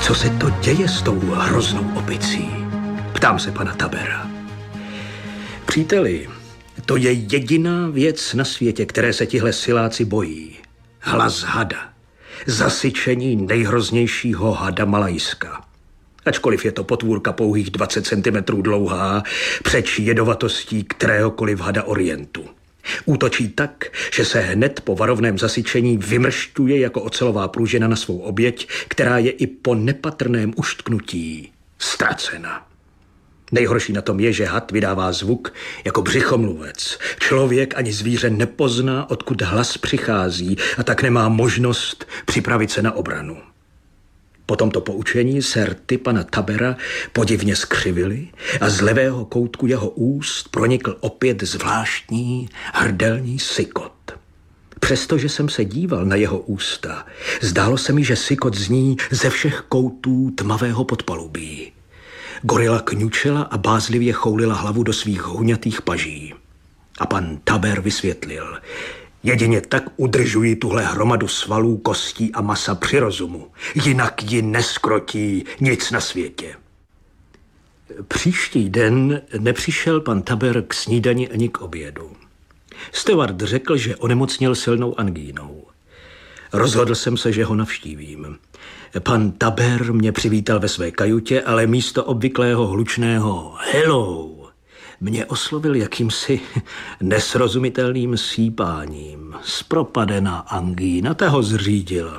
Co se to děje s tou hroznou opicí? Ptám se pana Tabera. Příteli, to je jediná věc na světě, které se tihle siláci bojí. Hlas hada. Zasyčení nejhroznějšího hada Malajska. Ačkoliv je to potvůrka pouhých 20 cm dlouhá, přeč jedovatostí kteréhokoliv hada Orientu. Útočí tak, že se hned po varovném zasyčení vymršťuje jako ocelová pružina na svou oběť, která je i po nepatrném uštknutí ztracena. Nejhorší na tom je, že had vydává zvuk jako břichomluvec. Člověk ani zvíře nepozná, odkud hlas přichází, a tak nemá možnost připravit se na obranu. Po tomto poučení se rty pana Tabera podivně skřivily a z levého koutku jeho úst pronikl opět zvláštní hrdelní sykot. Přestože jsem se díval na jeho ústa, zdálo se mi, že sykot zní ze všech koutů tmavého podpalubí. Gorila kňučela a bázlivě choulila hlavu do svých huňatých paží. A pan Taber vysvětlil: jedině tak udržují tuhle hromadu svalů, kostí a masa při rozumu. Jinak ji neskrotí nic na světě. Příští den nepřišel pan Taber k snídani ani k obědu. Steward řekl, že onemocněl silnou angínou. Rozhodl jsem se, že ho navštívím. Pan Taber mě přivítal ve své kajutě, ale místo obvyklého hlučného hello mě oslovil jakýmsi nesrozumitelným sípáním. Zpropadená angína, ta ho zřídila.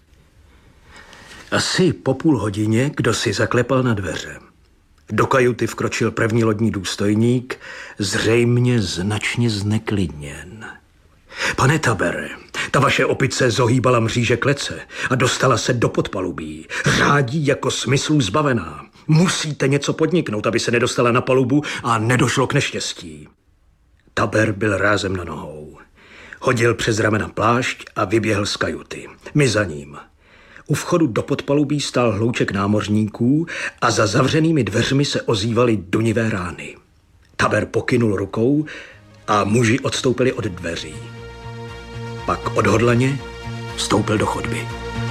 Asi po půl hodině kdo si zaklepal na dveře. Do kajuty vkročil první lodní důstojník, zřejmě značně zneklidněn. Pane Tabere, ta vaše opice zohýbala mříže klece a dostala se do podpalubí. Řádí jako smyslů zbavená. Musíte něco podniknout, aby se nedostala na palubu a nedošlo k neštěstí. Taber byl rázem na nohou. Hodil přes ramena plášť a vyběhl z kajuty. My za ním. U vchodu do podpalubí stál hlouček námořníků a za zavřenými dveřmi se ozývaly dunivé rány. Taber pokynul rukou a muži odstoupili od dveří. Pak odhodlaně vstoupil do chodby.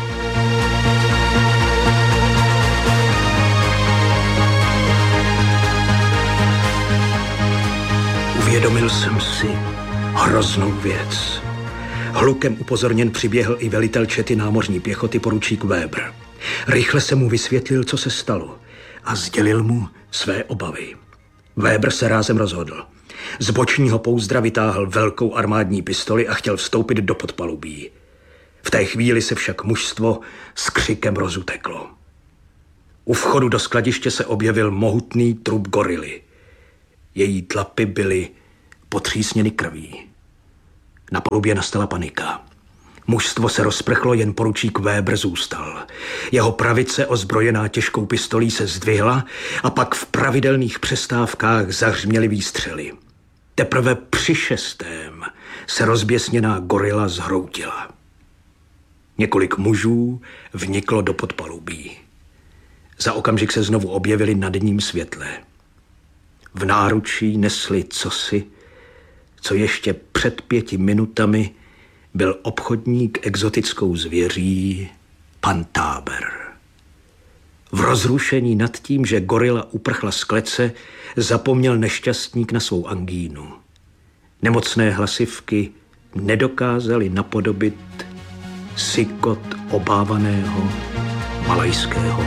Uvědomil jsem si hroznou věc. Hlukem upozorněn přiběhl i velitel čety námořní pěchoty poručík Weber. Rychle se mu vysvětlil, co se stalo, a sdělil mu své obavy. Weber se rázem rozhodl. Z bočního pouzdra vytáhl velkou armádní pistoli a chtěl vstoupit do podpalubí. V té chvíli se však mužstvo s křikem rozuteklo. U vchodu do skladiště se objevil mohutný trup gorily. Její tlapy byly potřísněny krví. Na palubě nastala panika. Mužstvo se rozprchlo, jen poručík Weber zůstal. Jeho pravice, ozbrojená těžkou pistolí, se zdvihla a pak v pravidelných přestávkách zahřměly výstřely. Teprve při 6. se rozběsněná gorila zhroutila. Několik mužů vniklo do podpalubí. Za okamžik se znovu objevili na denním světle. V náručí nesli cosi, co ještě před 5 minutami byl obchodník exotickou zvěří pan Taber. V rozrušení nad tím, že gorila uprchla z klece, zapomněl nešťastník na svou angínu. Nemocné hlasivky nedokázaly napodobit sykot obávaného malajského